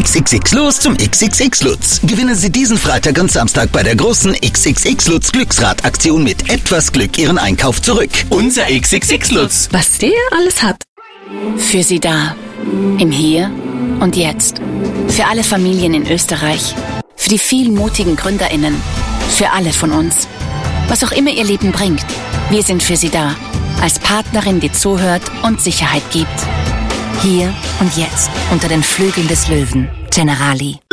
XXX los zum XXX Lutz. Gewinnen Sie diesen Freitag und Samstag bei der großen XXX Lutz Glücksrad-Aktion mit etwas Glück Ihren Einkauf zurück. Unser XXX Lutz. Was der alles hat. Für Sie da. Im Hier und Jetzt. Für alle Familien in Österreich. Für die vielen mutigen GründerInnen. Für alle von uns. Was auch immer Ihr Leben bringt. Wir sind für Sie da. Als Partnerin, die zuhört und Sicherheit gibt. Hier und jetzt unter den Flügeln des Löwen. Generali.